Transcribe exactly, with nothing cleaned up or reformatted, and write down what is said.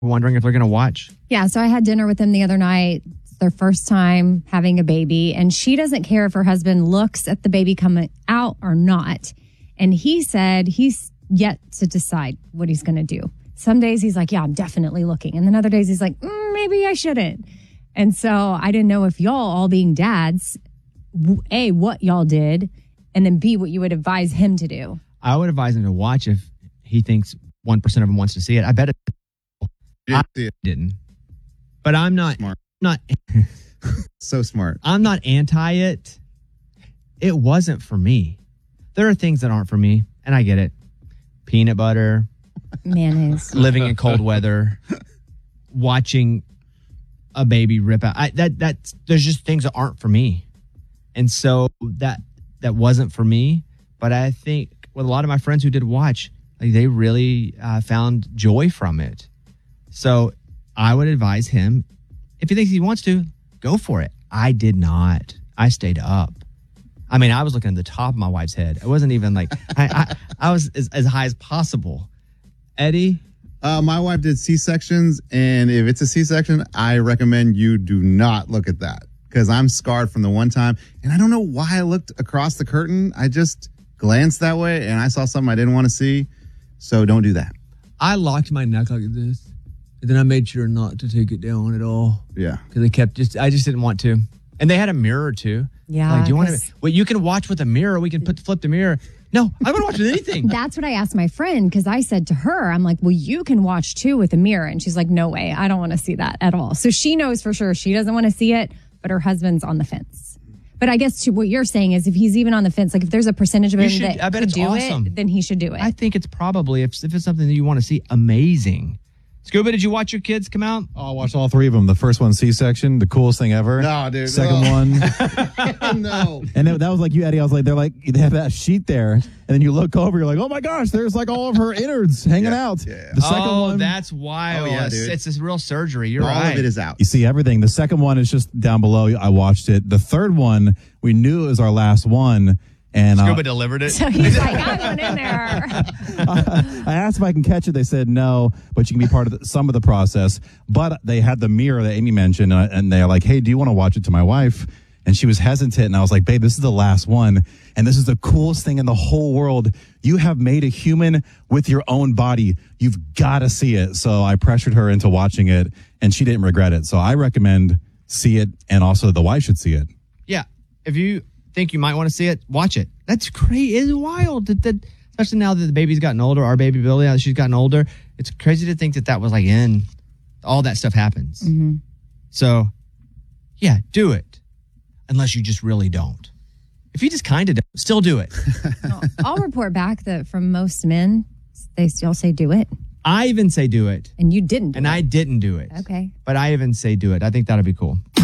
wondering if they're going to watch. Yeah, so I had dinner with them the other night. It's their first time having a baby, and she doesn't care if her husband looks at the baby coming out or not. And he said he's yet to decide what he's going to do. Some days he's like, yeah, I'm definitely looking. And then other days he's like, mm, maybe I shouldn't. And so I didn't know if y'all, all being dads, A, what y'all did, and then B, what you would advise him to do. I would advise him to watch if he thinks one percent of him wants to see it. I bet it, You I didn't see it. didn't. But I'm not, Smart. not, So smart. I'm not anti it. It wasn't for me. There are things that aren't for me, and I get it. Peanut butter, Mayonnaise. living in cold weather, watching a baby rip out. I, that that's there's just things that aren't for me, and so that that wasn't for me. But I think with a lot of my friends who did watch, like they really uh, found joy from it. So I would advise him, if he thinks he wants to, go for it. I did not. I stayed up. I mean, I was looking at the top of my wife's head. It wasn't even like I, I, I was as, as high as possible. Eddie. Uh, my wife did C-sections, and if it's a C-section, I recommend you do not look at that because I'm scarred from the one time, and I don't know why I looked across the curtain. I just glanced that way, and I saw something I didn't want to see, so don't do that. I locked my neck like this, and then I made sure not to take it down at all Yeah. because they kept just. I just didn't want to, and they had a mirror too. Yeah. Like, do you want to? 'cause- Well, you can watch with a mirror. We can put flip the mirror. No, I want to watch with anything. That's what I asked my friend because I said to her, I'm like, well, you can watch too with a mirror. And she's like, no way. I don't want to see that at all. So she knows for sure she doesn't want to see it, but her husband's on the fence. But I guess to what you're saying is if he's even on the fence, like if there's a percentage of You him should- that I bet could it's do awesome. it, then he should do it. I think it's probably if if it's something that you want to see, amazing. Scuba, did you watch your kids come out? Oh, I watched all three of them. The first one, C-section, the coolest thing ever. No, dude. Second no. one, No. and then, that was like you, Eddie. I was like, they're like, they have that sheet there, and then you look over, you're like, oh my gosh, there's like all of her innards hanging Yeah, out. yeah, yeah. The second oh, one, that's wild. Oh, yeah, it's, dude. it's this real surgery. You're All right. of it is out. you see everything. The second one is just down below. I watched it. The third one, we knew it was our last one. And uh, Scuba delivered it. so he's like, I'm going in there. I asked if I can catch it. They said no, but you can be part of the, some of the process. But they had the mirror that Amy mentioned, uh, and they're like, hey, do you want to watch it to my wife? And she was hesitant, and I was like, babe, this is the last one, and this is the coolest thing in the whole world. You have made a human with your own body. You've got to see it. So I pressured her into watching it, and she didn't regret it. So I recommend see it, and also the wife should see it. Yeah. If you think you might want to see it, watch it. That's crazy. It's wild. That, that, especially now that the baby's gotten older, our baby Billy, now that she's gotten older. It's crazy to think that that was like in, all that stuff happens. Mm-hmm. So, yeah, do it. Unless you just really don't. If you just kind of don't, still do it. I'll, I'll report back that from most men, they still say do it. I even say do it. And you didn't do And it. I didn't do it. Okay. But I even say do it. I think that'll be cool.